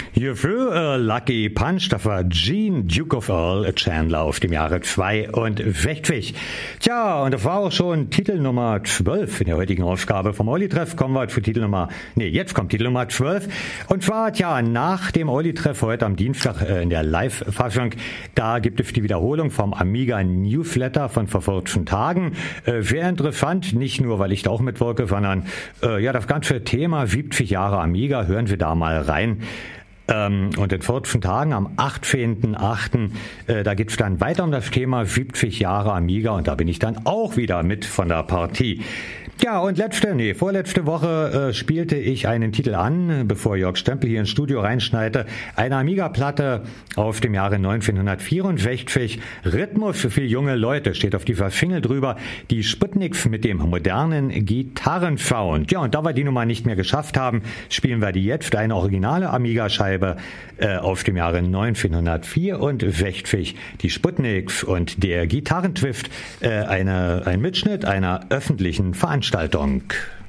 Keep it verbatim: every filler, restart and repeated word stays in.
Hierfür äh, Lucky Punch, das war Gene Duke of Earl Chandler auf dem Jahre zweiundsechzig. Tja, und das war auch schon Titel Nummer zwölf in der heutigen Ausgabe vom Olli-Treff. Kommen wir zu Titel Nummer, nee, jetzt kommt Titel Nummer zwölf. Und zwar, tja, nach dem Olli-Treff heute am Dienstag äh, in der Live-Fassung, da gibt es die Wiederholung vom Amiga Newsletter von vor vierzehn Tagen. Äh, sehr interessant, nicht nur, weil ich da auch mitwirke, sondern äh, ja, das ganze Thema siebzig Jahre Amiga, hören wir da mal rein. Und in vierzehn Tagen, am achtzehnten achten Äh, da geht's dann weiter um das Thema siebzig Jahre Amiga und da bin ich dann auch wieder mit von der Partie. Ja, und letzte, nee, vorletzte Woche äh, spielte ich einen Titel an, bevor Jörg Stempel hier ins Studio reinschneite. Eine Amiga-Platte aus dem Jahre neunzehnhundertvierundsechzig. Rhythmus für viele junge Leute, steht auf dieser Single drüber. Die Sputniks mit dem modernen Gitarrensound. Ja, und da wir die Nummer nicht mehr geschafft haben, spielen wir die jetzt. Eine originale Amiga-Scheibe äh, aus dem Jahre neunzehnhundertvierundsechzig. Die Sputniks und der Gitarrentwist, äh, eine, ein Mitschnitt einer öffentlichen Veranstaltung. Veranstaltung.